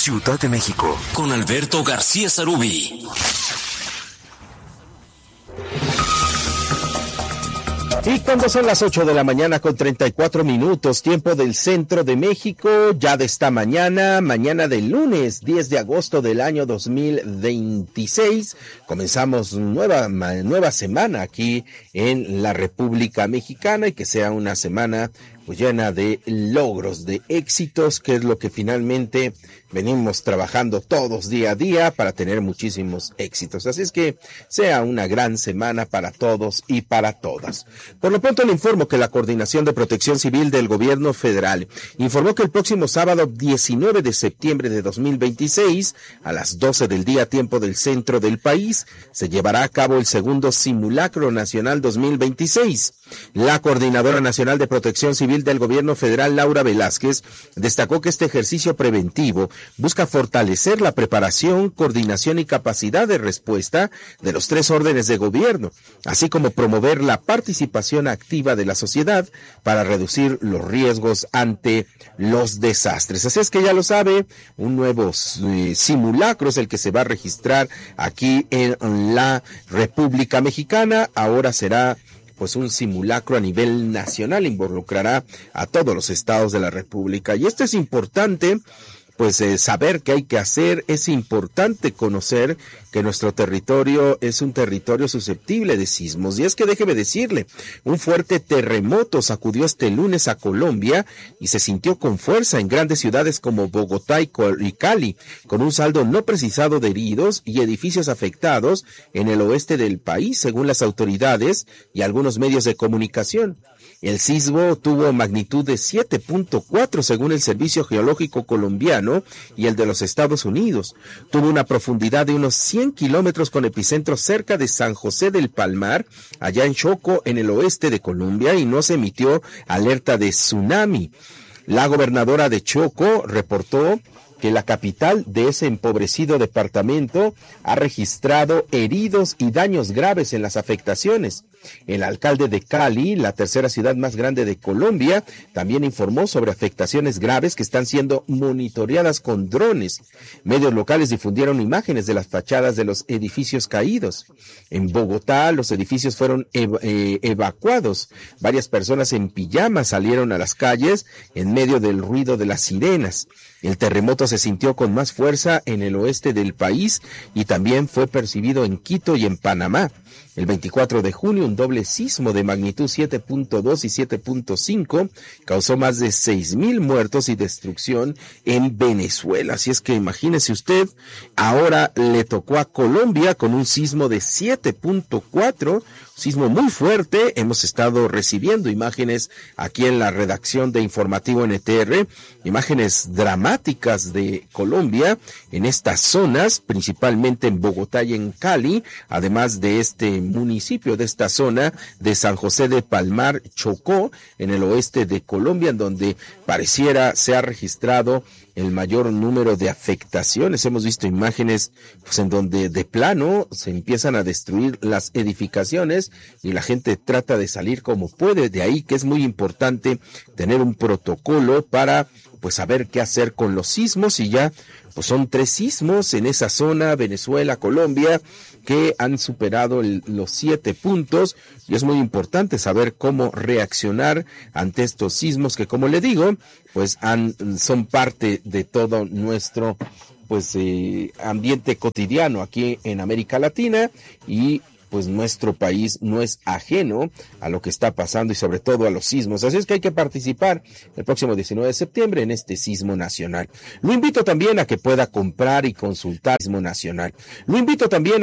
Ciudad de México, con Alberto García Sarubí. Y cuando son las 8 de la mañana con 34 minutos, tiempo del centro de México, ya de esta mañana del lunes 10 de agosto del año 2026, comenzamos nueva semana aquí en la República Mexicana, y que sea una semana pues llena de logros, de éxitos, que es lo que finalmente venimos trabajando todos día a día para tener muchísimos éxitos. Así es que sea una gran semana para todos y para todas. Por lo pronto le informo que la Coordinación de Protección Civil del Gobierno Federal informó que el próximo sábado 19 de septiembre de 2026, a las 12 del día, tiempo del centro del país, se llevará a cabo el segundo Simulacro Nacional 2026. La Coordinadora Nacional de Protección Civil del Gobierno Federal, Laura Velázquez, destacó que este ejercicio preventivo busca fortalecer la preparación, coordinación y capacidad de respuesta de los tres órdenes de gobierno, así como promover la participación activa de la sociedad para reducir los riesgos ante los desastres. Así es que ya lo sabe, un nuevo simulacro es el que se va a registrar aquí en la República Mexicana. Ahora será pues un simulacro a nivel nacional, involucrará a todos los estados de la República. Y esto es importante, pues saber qué hay que hacer. Es importante conocer que nuestro territorio es un territorio susceptible de sismos. Y es que déjeme decirle, un fuerte terremoto sacudió este lunes a Colombia y se sintió con fuerza en grandes ciudades como Bogotá y Cali, con un saldo no precisado de heridos y edificios afectados en el oeste del país, según las autoridades y algunos medios de comunicación. El sismo tuvo magnitud de 7.4 según el Servicio Geológico Colombiano y el de los Estados Unidos. Tuvo una profundidad de unos 100 kilómetros con epicentro cerca de San José del Palmar, allá en Chocó, en el oeste de Colombia, y no se emitió alerta de tsunami. La gobernadora de Chocó reportó que la capital de ese empobrecido departamento ha registrado heridos y daños graves en las afectaciones. El alcalde de Cali, la tercera ciudad más grande de Colombia, también informó sobre afectaciones graves que están siendo monitoreadas con drones. Medios locales difundieron imágenes de las fachadas de los edificios caídos. En Bogotá, los edificios fueron evacuados. Varias personas en pijamas salieron a las calles en medio del ruido de las sirenas. El terremoto se sintió con más fuerza en el oeste del país y también fue percibido en Quito y en Panamá. El 24 de junio, un doble sismo de magnitud 7.2 y 7.5 causó más de 6,000 muertos y destrucción en Venezuela. Así es que imagínese usted, ahora le tocó a Colombia con un sismo de 7.4, sismo muy fuerte. Hemos estado recibiendo imágenes aquí en la redacción de Informativo NTR, imágenes dramáticas de Colombia en estas zonas, principalmente en Bogotá y en Cali, además de este municipio de esta zona de San José de Palmar, Chocó, en el oeste de Colombia, en donde pareciera se ha registrado el mayor número de afectaciones. Hemos visto imágenes pues en donde de plano se empiezan a destruir las edificaciones y la gente trata de salir como puede. De ahí que es muy importante tener un protocolo para pues saber qué hacer con los sismos. Y ya pues son 3 sismos en esa zona, Venezuela, Colombia, que han superado los 7 puntos, y es muy importante saber cómo reaccionar ante estos sismos que, como le digo, pues son parte de todo nuestro ambiente cotidiano aquí en América Latina, y pues nuestro país no es ajeno a lo que está pasando y sobre todo a los sismos. Así es que hay que participar el próximo 19 de septiembre en este sismo nacional. Lo invito también a que pueda comprar y consultar el sismo nacional. Lo invito también